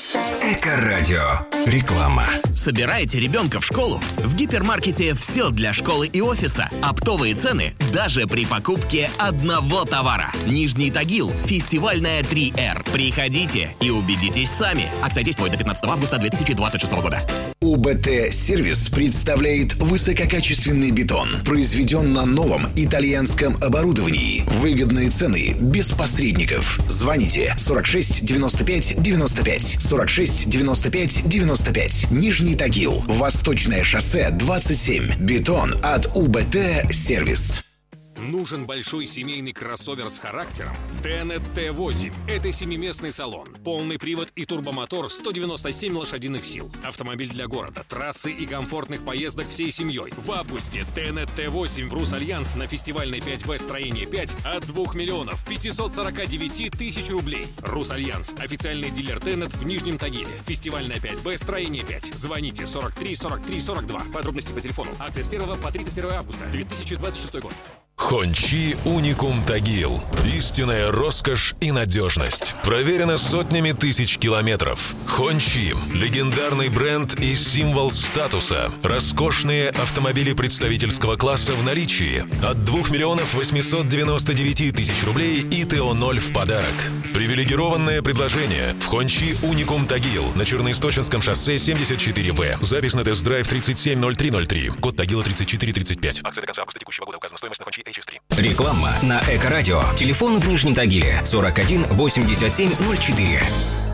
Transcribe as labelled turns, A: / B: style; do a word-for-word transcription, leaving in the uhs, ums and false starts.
A: Эко-радио. Реклама.
B: Собираете ребенка в школу? В гипермаркете все для школы и офиса. Оптовые цены даже при покупке одного товара. Нижний Тагил. Фестивальная три эр. Приходите и убедитесь сами. Акция действует до пятнадцатого августа две тысячи двадцать шестого года.
C: УБТ-сервис представляет высококачественный бетон, произведен на новом итальянском оборудовании. Выгодные цены, без посредников. Звоните сорок шесть девяносто пять девяносто пять, сорок шесть девяносто пять девяносто пять. Нижний Тагил, Восточное шоссе двадцать семь. Бетон от УБТ-сервис.
D: Нужен большой семейный кроссовер с характером? Тенет Т восемь. Это семиместный салон. Полный привод и турбомотор, сто девяносто семь лошадиных сил. Автомобиль для города, трассы и комфортных поездок всей семьей. В августе Тенет Т восемь в Русальянс на фестивальной пять бэ строение пять от двух миллионов пятьсот сорок девять тысяч рублей. Русальянс. Официальный дилер Тенет в Нижнем Тагиле. Фестивальная пять бэ строение пять. Звоните сорок три сорок три сорок два. Подробности по телефону. Акция с первого по тридцать первое августа две тысячи двадцать шестой год.
E: Хончи Уникум Тагил. Истинная роскошь и надежность. Проверено сотнями тысяч километров. Хончи – легендарный бренд и символ статуса. Роскошные автомобили представительского класса в наличии. От двух миллионов восемьсот девяносто девять тысяч рублей и ТО ноль в подарок. Привилегированное предложение в Хончи Уникум Тагил на Черноисточинском шоссе семьдесят четыре вэ. Запись на тест-драйв тридцать семь ноль три ноль три. Код Тагила тридцать четыре тридцать пять. Акция до конца августа текущего года. Указана стоимость на Хончи эйч эс три.
A: Реклама на Эко-радио. Телефон в Нижнем Тагиле сорок один восемьдесят семь ноль четыре.